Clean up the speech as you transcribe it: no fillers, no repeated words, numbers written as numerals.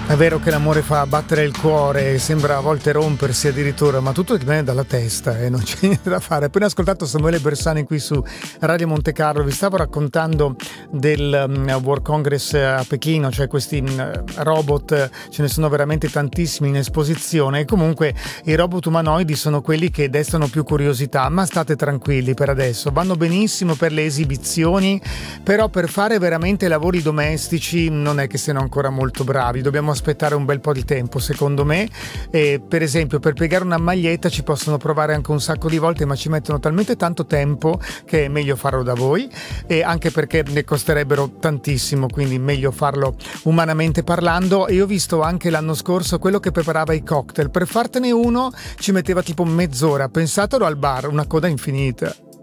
È vero che l'amore fa battere il cuore, sembra a volte rompersi addirittura, ma tutto dipende dalla testa e non c'è niente da fare. Appena ascoltato Samuele Bersani qui su Radio Monte Carlo, vi stavo raccontando del World Congress a Pechino, cioè questi robot, ce ne sono veramente tantissimi in esposizione e comunque i robot umanoidi sono quelli che destano più curiosità, ma state tranquilli per adesso, vanno benissimo per le esibizioni, però per fare veramente lavori domestici non è che siano ancora molto bravi, dobbiamo aspettare un bel po' di tempo secondo me. Per esempio per piegare una maglietta ci possono provare anche un sacco di volte, ma ci mettono talmente tanto tempo che è meglio farlo da voi, e anche perché ne costerebbero tantissimo, quindi meglio farlo umanamente parlando. E ho visto anche l'anno scorso quello che preparava i cocktail, per fartene uno ci metteva tipo mezz'ora, pensatelo al bar, una coda infinita.